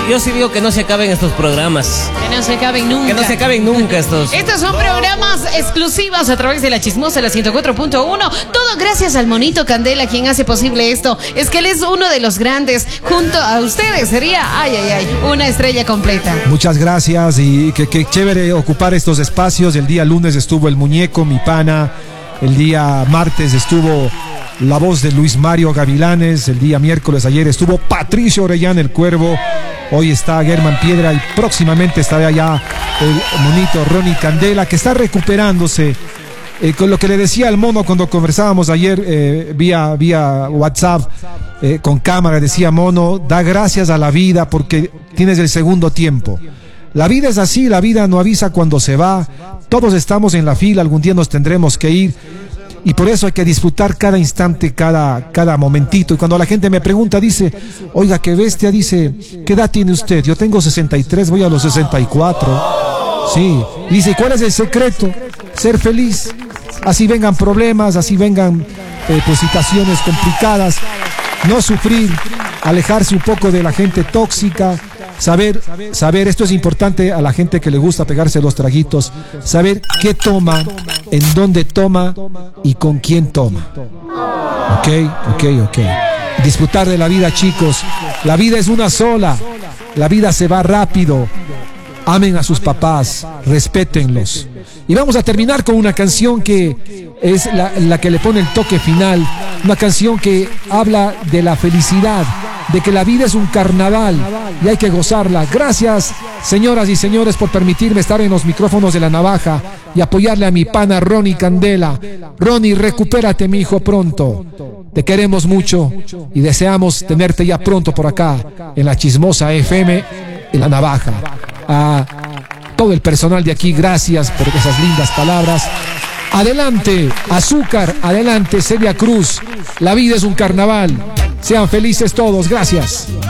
yo sí digo que no se acaben estos programas. Que no se acaben nunca. Que no se acaben nunca estos. Estos son programas exclusivos a través de La Chismosa, la 104.1. Todo gracias al Monito Candela, quien hace posible esto. Es que él es uno de los grandes. Junto a ustedes sería, una estrella completa. Muchas gracias y qué chévere ocupar estos espacios. El día lunes estuvo el muñeco, mi pana. El día martes estuvo la voz de Luis Mario Gavilanes. El día miércoles ayer estuvo Patricio Orellana, el Cuervo. Hoy está Germán Piedra y próximamente estará allá el monito Ronnie Candela, que está recuperándose. Con lo que le decía al mono cuando conversábamos ayer vía WhatsApp con cámara, decía mono, da gracias a la vida porque tienes el segundo tiempo. La vida es así, la vida no avisa cuando se va. Todos estamos en la fila, algún día nos tendremos que ir. Y por eso hay que disfrutar cada instante, cada momentito. Y cuando la gente me pregunta, dice, oiga, qué bestia, dice, ¿qué edad tiene usted? Yo tengo 63, voy a los 64. Sí. Y dice, ¿cuál es el secreto? Ser feliz. Así vengan problemas, así vengan pues, situaciones complicadas. No sufrir, alejarse un poco de la gente tóxica. Saber, esto es importante a la gente que le gusta pegarse los traguitos, saber qué toma, en dónde toma y con quién toma. Ok. Disfrutar de la vida, chicos. La vida es una sola. La vida se va rápido. Amen a sus papás, respétenlos. Y vamos a terminar con una canción que es la que le pone el toque final. Una canción que habla de la felicidad, de que la vida es un carnaval y hay que gozarla. Gracias, señoras y señores, por permitirme estar en los micrófonos de La Navaja y apoyarle a mi pana Ronnie Candela. Ronnie, recupérate, mi hijo, pronto. Te queremos mucho y deseamos tenerte ya pronto por acá en La Chismosa FM en La Navaja. A todo el personal de aquí, gracias por esas lindas palabras. Adelante, Azúcar, adelante, Celia Cruz. La vida es un carnaval. Sean felices todos, gracias.